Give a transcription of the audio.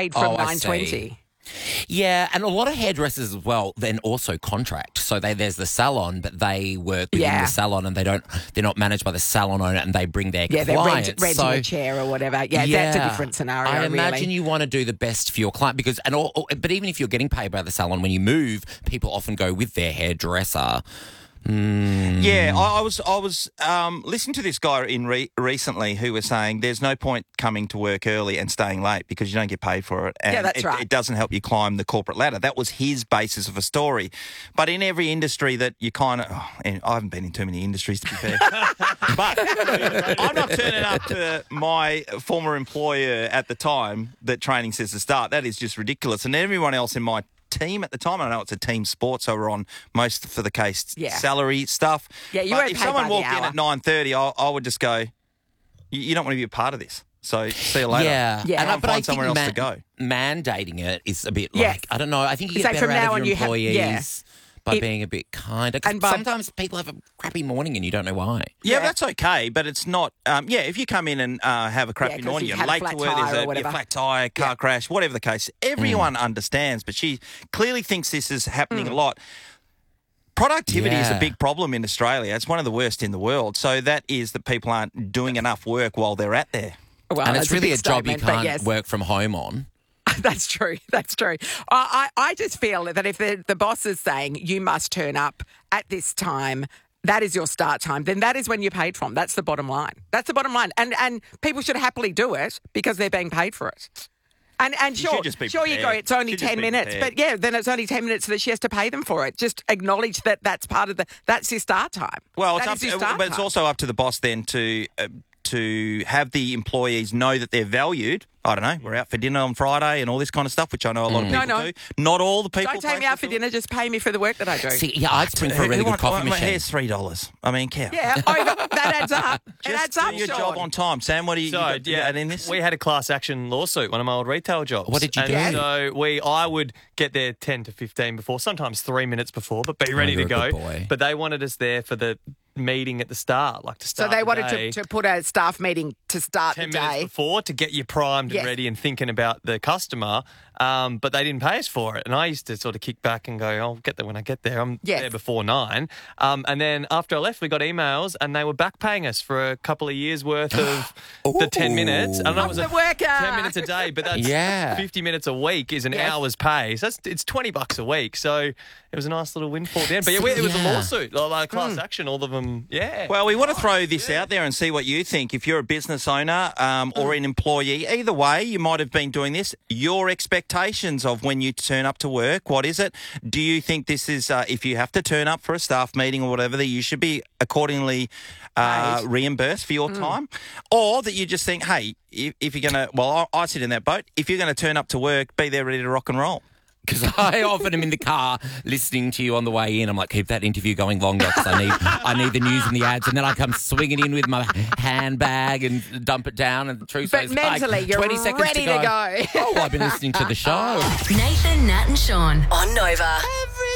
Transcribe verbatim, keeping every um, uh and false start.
paid from Oh, I nine twenty. see. Yeah, and a lot of hairdressers as well then also contract. So they, there's the salon, but they work within Yeah. the salon and they don't, they're not managed by the salon owner and they bring their Yeah, they're clients. rent, renting so, a chair or whatever. Yeah, that's a different scenario, I imagine really. you want to do the best for your client because, and all, but even if you're getting paid by the salon, when you move, people often go with their hairdresser. Mm. Yeah, I, I was I was um, listening to this guy in re- recently who was saying there's no point coming to work early and staying late because you don't get paid for it. And Yeah, that's it, right. it doesn't help you climb the corporate ladder. That was his basis of a story. But in every industry that you kind of, oh, and I haven't been in too many industries to be fair, but I'm not turning up to my former employer at the time that training says to start. That is just ridiculous. And everyone else in my team at the time, I know it's a team sport, so we're on most for the case Yeah. salary stuff. Yeah, you But weren't if paid someone by the walked in hour. at nine thirty, I, I would just go, you, you don't want to be a part of this. So see you later. Yeah, Yeah. and Try I, and but I find somewhere else think to go. mandating it is a bit Yes. like, I don't know, I think you It's get like better from out now of on your you have- employees yeah. by It- being a bit kinder. 'Cause And by- sometimes people have a crappy morning and you don't know why. Yeah, Yeah. that's okay, but it's not. Um, yeah, if you come in and uh, have a crappy 'cause morning, you've you're had a late flat to work, tyre there's or a yeah, whatever. flat tire, car Yeah. crash, whatever the case. Everyone understands, but she clearly thinks this is happening a lot. Productivity is a Yeah. big problem in Australia. It's one of the worst in the world. So that is that people aren't doing enough work while they're out there. Well, and that's it's really big a job you statement, but can't yes. work from home on. That's true. That's true. I, I, I just feel that if the, the boss is saying you must turn up at this time, that is your start time, then that is when you're paid from. That's the bottom line. That's the bottom line. And and people should happily do it because they're being paid for it. And and You sure, should just be sure you go, prepared. it's only Should just ten be minutes. prepared. But yeah, then it's only ten minutes that she has to pay them for it. Just acknowledge that that's part of the, that's your start time. Well, it's That up is your to, start but it's time. also up to the boss then to uh, to have the employees know that they're valued. I don't know. We're out for dinner on Friday and all this kind of stuff, which I know a lot of No, people no. do. Not all the people. Don't take me places out for do it. dinner, just pay me for the work that I do. See, yeah, I'd spring for a Who- really who good want- coffee my machine. hair's three dollars. I mean, cow. Yeah, over, that adds up. It Just adds up, do your Sean. job on time, Sam. What do you, So, you got to yeah, add in this? we had a class action lawsuit, one of my old retail jobs. What did you and do? So we, I would get there ten to fifteen before, sometimes three minutes before, but be ready you're to a go. good boy. But they wanted us there for the meeting at the start, like to So start they the wanted day. to, to put a staff meeting to start ten the minutes day. before to get you primed Yes. and ready and thinking about the customer, um, but they didn't pay us for it. And I used to sort of kick back and go, I'll get there when I get there. I'm Yes. there before nine. Um, and then after I left, we got emails and they were back paying us for a couple of years worth of the ten minutes. I don't know, it was I'm a the worker. ten minutes a day, but that's Yeah. fifty minutes a week is an Yes. hour's pay. So that's, it's twenty bucks a week. So it was a nice little windfall then. But yeah, we- it was a Yeah. lawsuit, like class action, all of them. Yeah. Well, we want to throw this out there and see what you think. If you're a business owner um, or an employee, either way, you might have been doing this. Your expectations of when you turn up to work, what is it? Do you think this is, uh, if you have to turn up for a staff meeting or whatever, that you should be accordingly uh, Paid. reimbursed for your time? Or that you just think, hey, if, if you're going to, well, I, I sit in that boat. If you're going to turn up to work, be there ready to rock and roll. Because I often am in the car listening to you on the way in. I'm like, keep that interview going longer because I need I need the news and the ads. And then I come swinging in with my handbag and dump it down. And the truth But is, mentally, like, you're twenty seconds ready to to go. go. Oh, I've been listening to the show. Nathan, Nat and Sean on Nova.